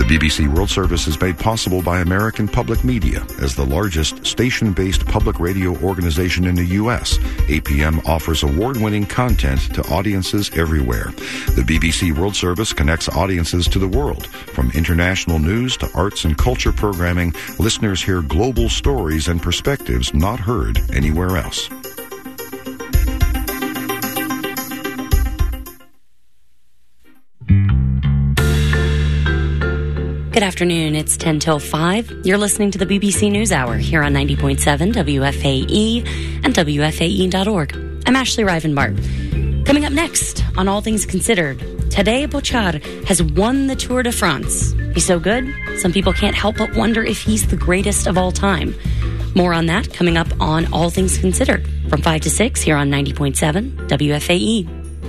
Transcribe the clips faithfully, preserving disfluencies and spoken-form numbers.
The B B C World Service is made possible by American Public Media. As the largest station-based public radio organization in the U S, A P M offers award-winning content to audiences everywhere. The B B C World Service connects audiences to the world. From international news to arts and culture programming, listeners hear global stories and perspectives not heard anywhere else. Good afternoon. It's ten till five. You're listening to the B B C News Hour here on ninety point seven W F A E and W F A E dot org. I'm Ashley Rivenbart. Coming up next on All Things Considered, Tadej Pogačar has won the Tour de France. He's so good, some people can't help but wonder if he's the greatest of all time. More on that coming up on All Things Considered from five to six here on ninety point seven W F A E.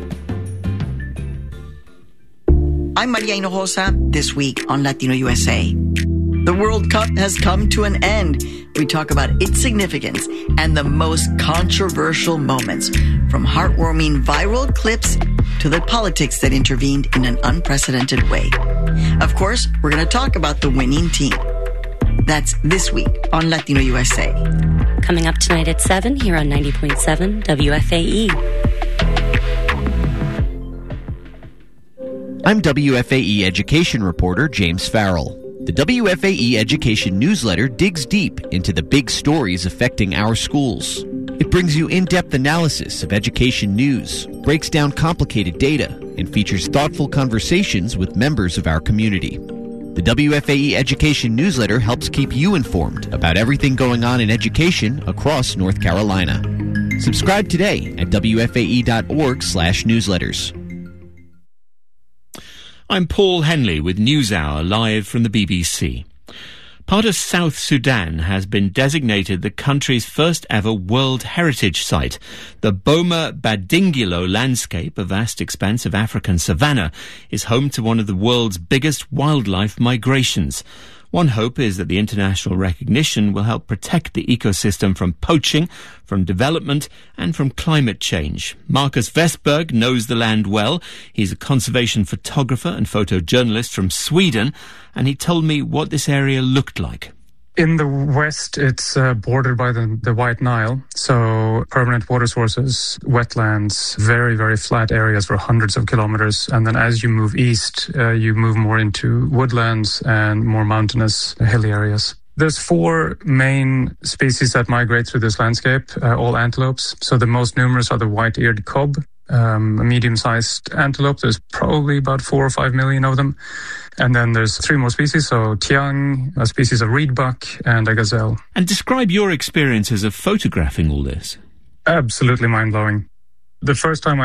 I'm Maria Hinojosa, this week on Latino U S A. The World Cup has come to an end. We talk about its significance and the most controversial moments, from heartwarming viral clips to the politics that intervened in an unprecedented way. Of course, we're going to talk about the winning team. That's this week on Latino U S A. Coming up tonight at seven here on ninety point seven W F A E. I'm W F A E education reporter James Farrell. The W F A E Education newsletter digs deep into the big stories affecting our schools. It brings you in-depth analysis of education news, breaks down complicated data, and features thoughtful conversations with members of our community. The W F A E Education newsletter helps keep you informed about everything going on in education across North Carolina. Subscribe today at W F A E dot org slash newsletters. I'm Paul Henley with NewsHour live from the B B C. Part of South Sudan has been designated the country's first ever World Heritage Site. The Boma Badingilo landscape, a vast expanse of African savanna, is home to one of the world's biggest wildlife migrations. One hope is that the international recognition will help protect the ecosystem from poaching, from development, and from climate change. Marcus Vestberg knows the land well. He's a conservation photographer and photojournalist from Sweden, and he told me what this area looked like. In the west, it's uh, bordered by the, the White Nile, so permanent water sources, wetlands, very, very flat areas for hundreds of kilometers. And then as you move east, uh, you move more into woodlands and more mountainous, hilly areas. There's four main species that migrate through this landscape, uh, all antelopes. So the most numerous are the white-eared cob, um, a medium-sized antelope. There's probably about four or five million of them. And then there's three more species, so tiang, a species of reedbuck, and a gazelle. And describe your experiences of photographing all this. Absolutely mind-blowing. The first time I